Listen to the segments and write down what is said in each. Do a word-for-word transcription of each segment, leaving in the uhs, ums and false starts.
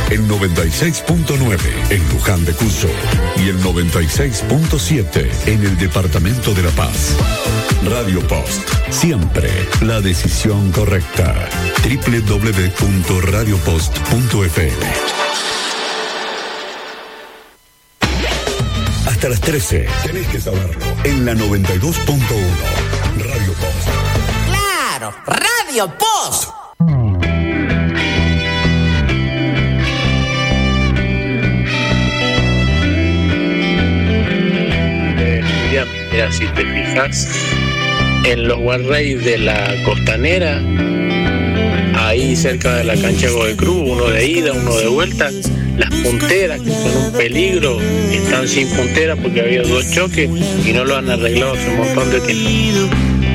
el noventa y seis punto nueve en Luján de Cuyo y el noventa y seis punto siete en el departamento de La Paz. Radio Post, siempre la decisión correcta. doble u doble u doble u punto radio post punto efe eme. Hasta las trece, tenés que saberlo, en la noventa y dos punto uno, Radio Post. ¡Claro! ¡Radio Post! Eh, Mira, mira, si te fijas en los guardrails de la Costanera, ahí cerca de la cancha de Godoy Cruz, uno de ida, uno de vuelta, las punteras que son un peligro están sin puntera porque había dos choques y no lo han arreglado hace un montón de tiempo.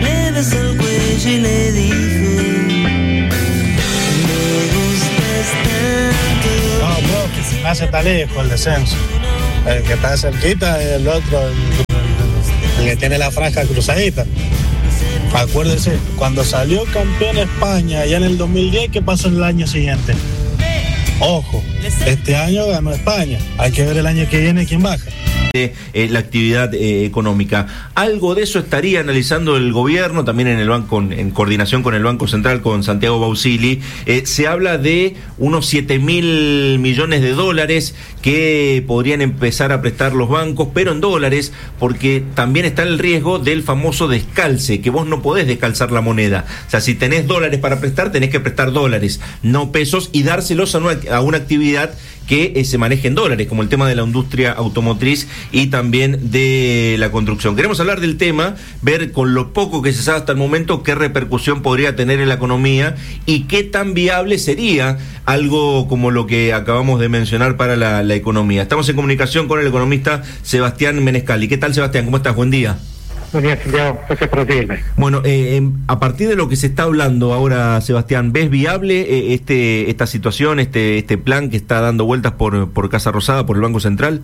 No, bro, que se me hace tan lejos el descenso. El que está cerquita es el otro, el, el que tiene la franja cruzadita. Acuérdese, cuando salió campeón España allá en el dos mil diez, ¿qué pasó en el año siguiente? Ojo, este año ganó España. Hay que ver el año que viene quién baja. Eh, la actividad eh, económica. Algo de eso estaría analizando el gobierno, también en el banco, en, en coordinación con el Banco Central, con Santiago Bausili. Eh, se habla de unos siete mil millones de dólares que podrían empezar a prestar los bancos, pero en dólares, porque también está el riesgo del famoso descalce, que vos no podés descalzar la moneda. O sea, si tenés dólares para prestar, tenés que prestar dólares, no pesos, y dárselos a una, a una actividad que eh, se maneje en dólares, como el tema de la industria automotriz y también de la construcción. Queremos hablar del tema, ver con lo poco que se sabe hasta el momento qué repercusión podría tener en la economía y qué tan viable sería algo como lo que acabamos de mencionar para la, la economía. Estamos en comunicación con el economista Sebastián Menescali. ¿Qué tal, Sebastián? ¿Cómo estás? Buen día. Buen día, Santiago. Gracias por recibirme. Bueno, eh, a partir de lo que se está hablando ahora, Sebastián, ¿ves viable eh, este esta situación, este este plan que está dando vueltas por, por Casa Rosada, por el Banco Central?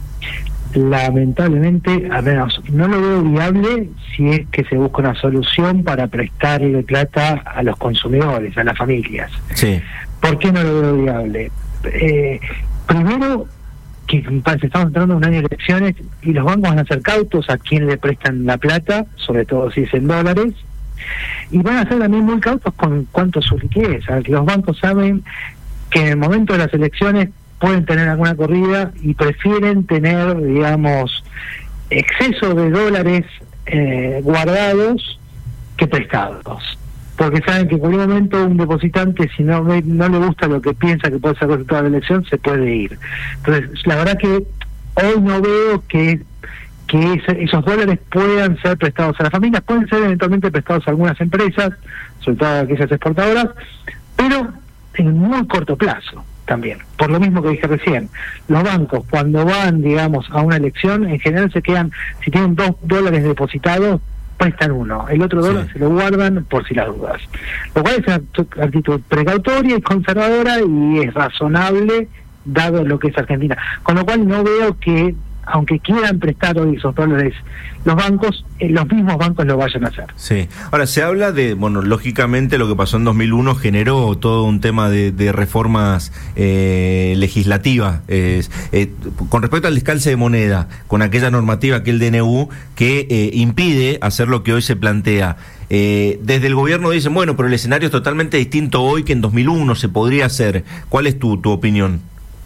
Lamentablemente, a menos, no lo veo viable si es que se busca una solución para prestarle plata a los consumidores, a las familias. Sí. ¿Por qué no lo veo viable? Eh, primero, que estamos entrando en un año de elecciones y los bancos van a ser cautos a quien le prestan la plata, sobre todo si es en dólares, y van a ser también muy cautos con cuánto es su liquidez. Los bancos saben que en el momento de las elecciones pueden tener alguna corrida y prefieren tener, digamos, exceso de dólares eh, guardados que prestados. Porque saben que en cualquier momento un depositante, si no ve, no le gusta lo que piensa que puede ser el resultado de la elección, se puede ir. Entonces, la verdad que hoy no veo que que ese, esos dólares puedan ser prestados a las familias, pueden ser eventualmente prestados a algunas empresas, sobre todo a aquellas exportadoras, pero en muy corto plazo también. Por lo mismo que dije recién, los bancos cuando van, digamos, a una elección, en general se quedan, si tienen dos dólares depositados, prestan uno, el otro dólar sí se lo guardan por si las dudas, lo cual es una actitud precautoria y conservadora y es razonable dado lo que es Argentina, con lo cual no veo que aunque quieran prestar hoy esos dólares los bancos, eh, los mismos bancos lo vayan a hacer. Sí. Ahora, se habla de, bueno, lógicamente lo que pasó en dos mil uno generó todo un tema de, de reformas eh, legislativas. Eh, eh, con respecto al descalce de moneda, con aquella normativa, aquel D N U, que eh, impide hacer lo que hoy se plantea. Eh, desde el gobierno dicen, bueno, pero el escenario es totalmente distinto hoy que en dos mil uno se podría hacer. ¿Cuál es tu, tu opinión?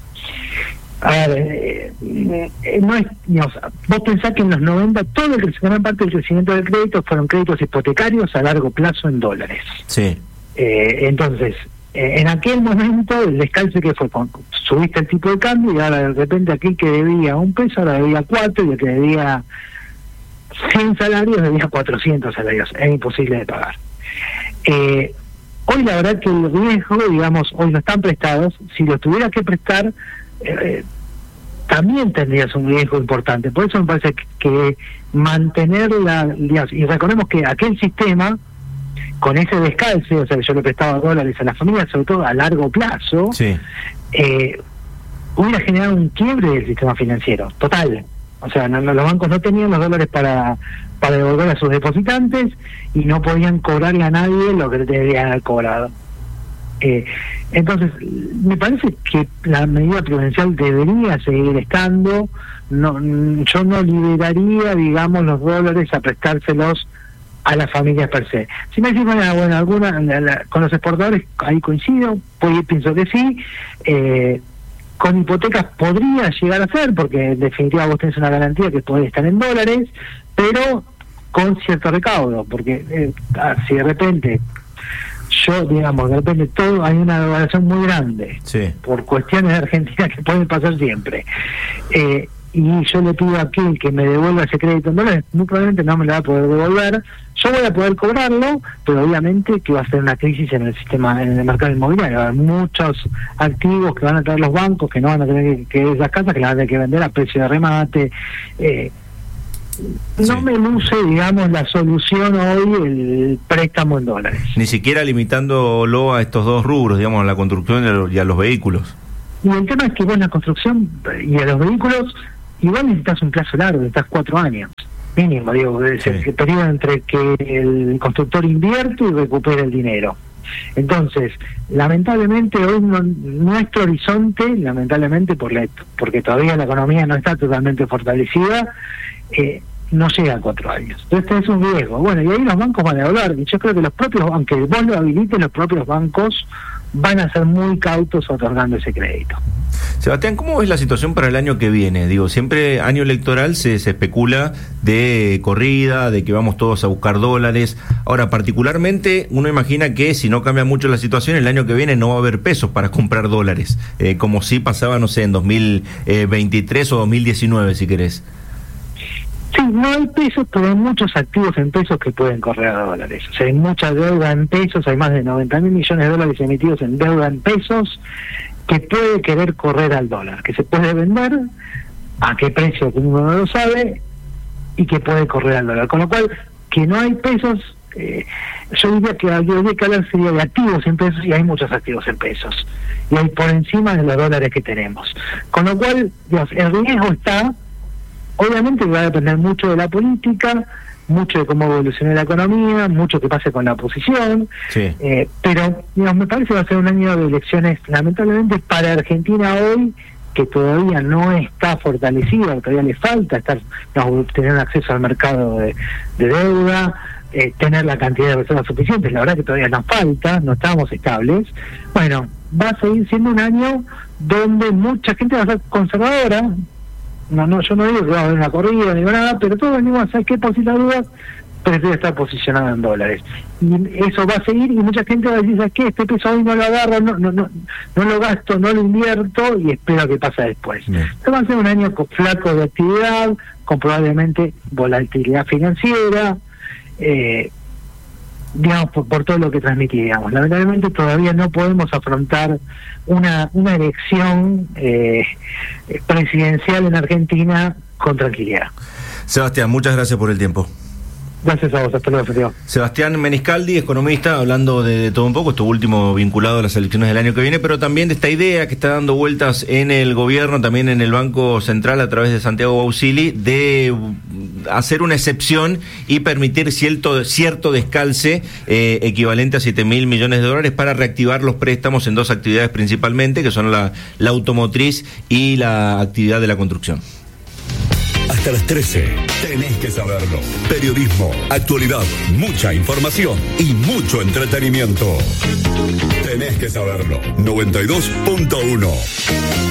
A ver, eh, eh, no es, no, vos pensás que en los noventa todo el gran parte del crecimiento del crédito fueron créditos hipotecarios a largo plazo en dólares. Sí. Eh, entonces, eh, en aquel momento el descalce que fue, subiste el tipo de cambio y ahora de repente aquel que debía un peso ahora debía cuatro y el que debía cien salarios debía cuatrocientos salarios. Es imposible de pagar. Eh, hoy la verdad que el riesgo, digamos, hoy no están prestados. Si los tuviera que prestar, Eh, también tendrías un riesgo importante. Por eso me parece que, que mantener la, digamos, y recordemos que aquel sistema con ese descalce, o sea que yo le prestaba dólares a las familias, sobre todo a largo plazo, sí. eh, hubiera generado un quiebre del sistema financiero total. O sea, no, no, los bancos no tenían los dólares para para devolver a sus depositantes y no podían cobrarle a nadie lo que deberían haber cobrado. Eh, Entonces, me parece que la medida prudencial debería seguir estando. No, yo no liberaría, digamos, los dólares a prestárselos a las familias per se. Si me dicen, bueno, bueno alguna, la, la, con los exportadores, ahí coincido, pues pienso que sí. Eh, con hipotecas podría llegar a ser, porque en definitiva vos tenés una garantía que puede estar en dólares, pero con cierto recaudo, porque eh, si de repente yo, digamos, de repente todo hay una devaluación muy grande, sí, por cuestiones de Argentina que pueden pasar siempre, eh, y yo le pido a aquel que me devuelva ese crédito en dólares, muy probablemente no me lo va a poder devolver. Yo voy a poder cobrarlo, pero obviamente que va a ser una crisis en el sistema, en el mercado inmobiliario. Va a haber muchos activos que van a traer los bancos, que no van a tener que, que esas casas, que las van a tener que vender a precio de remate. Eh, no sí. me luce, digamos, la solución hoy el préstamo en dólares. Ni siquiera limitándolo a estos dos rubros, digamos, a la construcción y a los vehículos. Y el tema es que vos en la construcción y a los vehículos igual necesitas un plazo largo, necesitas cuatro años mínimo, digo, es sí. el periodo entre que el constructor invierte y recupera el dinero. Entonces, lamentablemente hoy no, nuestro horizonte, lamentablemente por la, porque todavía la economía no está totalmente fortalecida, eh, no llega a cuatro años. Entonces es un riesgo. Bueno, y ahí los bancos van a hablar, y yo creo que los propios, aunque vos lo habilites, los propios bancos van a ser muy cautos otorgando ese crédito. Sebastián, ¿cómo ves la situación para el año que viene? Digo, siempre año electoral se, se especula de corrida, de que vamos todos a buscar dólares. Ahora, particularmente, uno imagina que si no cambia mucho la situación, el año que viene no va a haber pesos para comprar dólares, eh, como si pasaba, no sé, en dos mil veintitrés o dos mil diecinueve, si querés. Sí, no hay pesos, pero hay muchos activos en pesos que pueden correr a dólares. O sea, hay mucha deuda en pesos, hay más de noventa mil millones de dólares emitidos en deuda en pesos que puede querer correr al dólar, que se puede vender, a qué precio uno no lo sabe, y que puede correr al dólar. Con lo cual, que no hay pesos, eh, yo diría que habría que hablar sería de activos en pesos, y hay muchos activos en pesos, y hay por encima de los dólares que tenemos. Con lo cual, Dios, el riesgo está. Obviamente va a depender mucho de la política, mucho de cómo evolucione la economía, mucho que pase con la oposición, sí. eh, pero digamos, me parece que va a ser un año de elecciones, lamentablemente para Argentina hoy, que todavía no está fortalecida, todavía le falta estar no, tener acceso al mercado de, de deuda, eh, tener la cantidad de reservas suficientes, la verdad que todavía nos falta, no estamos estables. Bueno, va a seguir siendo un año donde mucha gente va a ser conservadora. No, no, yo no digo que va a haber una corrida ni nada, pero todos venimos a saber qué por si la duda prefiere estar posicionado en dólares. Y eso va a seguir, y mucha gente va a decir, ¿sabes qué? Este peso hoy no lo agarro, no, no, no, no lo gasto, no lo invierto, y espero que pase después. Mm. Esto va a ser un año con flaco de actividad, con probablemente volatilidad financiera, eh, digamos, por, por todo lo que transmití, digamos. Lamentablemente todavía no podemos afrontar una una elección eh, presidencial en Argentina con tranquilidad. Sebastián, muchas gracias por el tiempo. Gracias a vos, hasta luego, Santiago. Sebastián Meniscaldi, economista, hablando de, de todo un poco, esto último vinculado a las elecciones del año que viene, pero también de esta idea que está dando vueltas en el gobierno, también en el Banco Central a través de Santiago Bausili, de hacer una excepción y permitir cierto, cierto descalce eh, equivalente a siete mil millones de dólares para reactivar los préstamos en dos actividades principalmente, que son la, la automotriz y la actividad de la construcción. Hasta las trece, tenés que saberlo. Periodismo, actualidad, mucha información y mucho entretenimiento. Tenés que saberlo. noventa y dos punto uno.